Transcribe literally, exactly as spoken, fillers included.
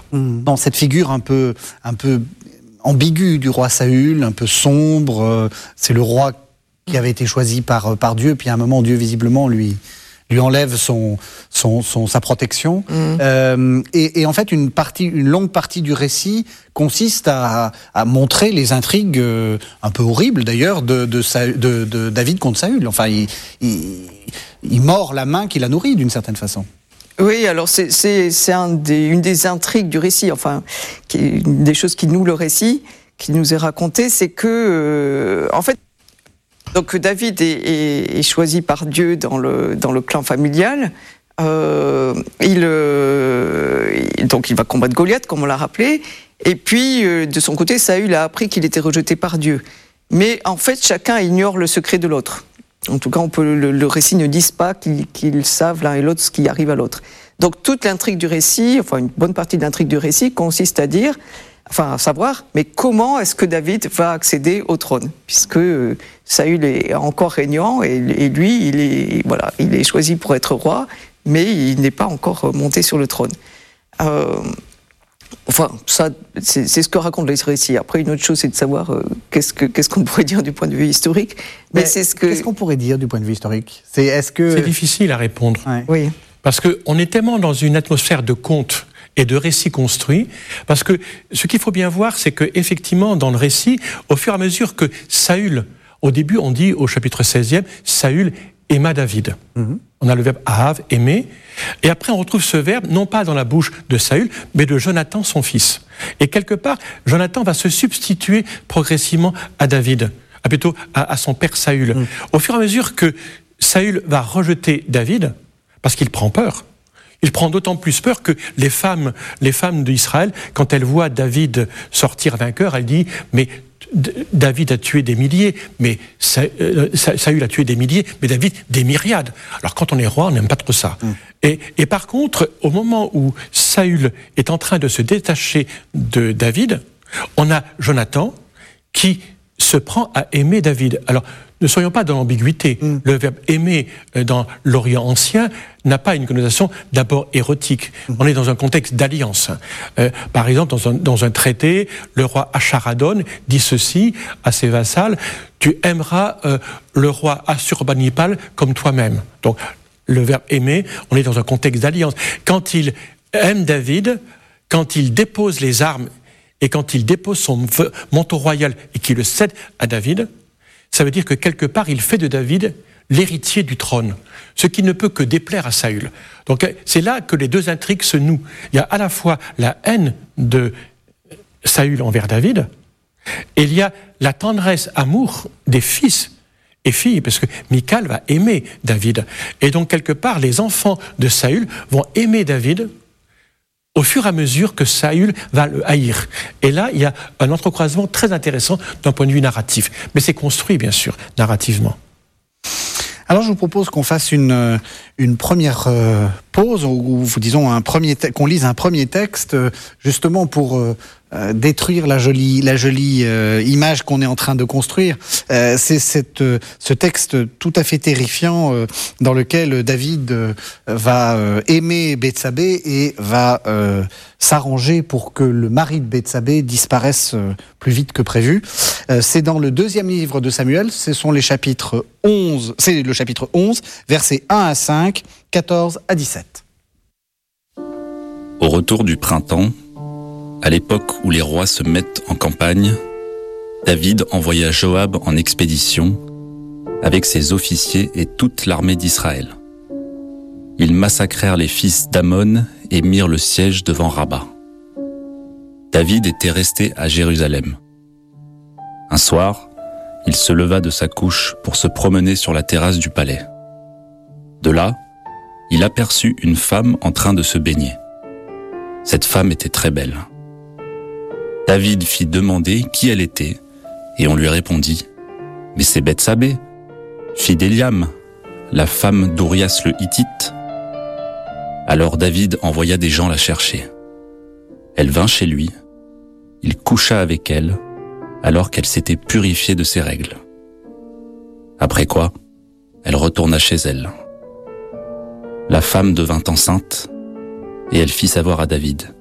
Mmh. Dans cette figure un peu, un peu ambiguë du roi Saül, un peu sombre, euh, c'est le roi qui avait été choisi par, par Dieu, puis à un moment, Dieu visiblement lui... lui enlève son, son, son, sa protection. Mmh. Euh, et, et en fait, une, partie, une longue partie du récit consiste à, à montrer les intrigues euh, un peu horribles, d'ailleurs, de, de, de, de David contre Saül. Enfin, il, il, il mord la main qu'il a nourrie, d'une certaine façon. Oui, alors c'est, c'est, c'est un des, une des intrigues du récit, enfin, qui, une des choses qui noue le récit, qui nous est raconté, c'est que, euh, en fait, donc David est, est, est choisi par Dieu dans le, dans le clan familial. Euh, il, euh, donc il va combattre Goliath, comme on l'a rappelé. Et puis, euh, de son côté, Saül a appris qu'il était rejeté par Dieu. Mais en fait, chacun ignore le secret de l'autre. En tout cas, on peut, le, le récit ne dit pas qu'ils, qu'ils savent l'un et l'autre ce qui arrive à l'autre. Donc toute l'intrigue du récit, enfin une bonne partie de l'intrigue du récit, consiste à dire... Enfin, à savoir, mais comment est-ce que David va accéder au trône ? Puisque euh, Saül est encore régnant et, et lui, il est, voilà, il est choisi pour être roi, mais il n'est pas encore monté sur le trône. Euh, enfin, ça, c'est, c'est ce que raconte le récit. Après, une autre chose, c'est de savoir euh, qu'est-ce, que, qu'est-ce qu'on pourrait dire du point de vue historique. Mais, mais c'est ce que... Qu'est-ce qu'on pourrait dire du point de vue historique ? C'est, est-ce que... c'est difficile à répondre. Ouais. Oui. Parce qu'on est tellement dans une atmosphère de conte et de récits construits, parce que ce qu'il faut bien voir, c'est que effectivement, dans le récit, au fur et à mesure que Saül, au début, on dit au chapitre seizième, Saül aima David. Mm-hmm. On a le verbe ahav, aimer, et après on retrouve ce verbe, non pas dans la bouche de Saül, mais de Jonathan, son fils. Et quelque part, Jonathan va se substituer progressivement à David, à plutôt à, à son père Saül. Mm. Au fur et à mesure que Saül va rejeter David, parce qu'il prend peur, il prend d'autant plus peur que les femmes, les femmes d'Israël, quand elles voient David sortir vainqueur, elles disent « mais David a tué des milliers, mais Saül a tué des milliers, mais David des myriades. » Alors quand on est roi, on n'aime pas trop ça. Mm. Et, et par contre, au moment où Saül est en train de se détacher de David, on a Jonathan qui se prend à aimer David. Alors, ne soyons pas dans l'ambiguïté. Mm. Le verbe aimer dans l'Orient ancien n'a pas une connotation d'abord érotique. Mm. On est dans un contexte d'alliance. Euh, par exemple, dans un, dans un traité, le roi Acharadon dit ceci à ses vassals, « Tu aimeras euh, le roi Assurbanipal comme toi-même. » Donc, le verbe aimer, on est dans un contexte d'alliance. Quand il aime David, quand il dépose les armes et quand il dépose son manteau royal et qu'il le cède à David, ça veut dire que quelque part, il fait de David l'héritier du trône, ce qui ne peut que déplaire à Saül. Donc c'est là que les deux intrigues se nouent. Il y a à la fois la haine de Saül envers David, et il y a la tendresse, amour des fils et filles, parce que Michal va aimer David. Et donc quelque part, les enfants de Saül vont aimer David au fur et à mesure que Saül va le haïr. Et là, il y a un entrecroisement très intéressant d'un point de vue narratif. Mais c'est construit, bien sûr, narrativement. Alors, je vous propose qu'on fasse une, une première euh, pause, ou, ou disons un premier te- qu'on lise un premier texte, euh, justement pour euh, euh, détruire la jolie, la jolie euh, image qu'on est en train de construire. Euh, c'est cette, euh, ce texte tout à fait terrifiant euh, dans lequel David euh, va euh, aimer Bethsabée et va euh, s'arranger pour que le mari de Bethsabée disparaisse euh, plus vite que prévu. Euh, c'est dans le deuxième livre de Samuel, ce sont les chapitres onze, c'est le chapitre onze, versets un à cinq, quatorze à dix-sept. Au retour du printemps, à l'époque où les rois se mettent en campagne, David envoya Joab en expédition avec ses officiers et toute l'armée d'Israël. Ils massacrèrent les fils d'Ammon et mirent le siège devant Rabat. David était resté à Jérusalem. Un soir, il se leva de sa couche pour se promener sur la terrasse du palais. De là, il aperçut une femme en train de se baigner. Cette femme était très belle. David fit demander qui elle était, et on lui répondit « Mais c'est Bethsabée, fille d'Éliam, la femme d'Urias le Hittite. » Alors David envoya des gens la chercher. Elle vint chez lui, il coucha avec elle, alors qu'elle s'était purifiée de ses règles. Après quoi, elle retourna chez elle. La femme devint enceinte, et elle fit savoir à David.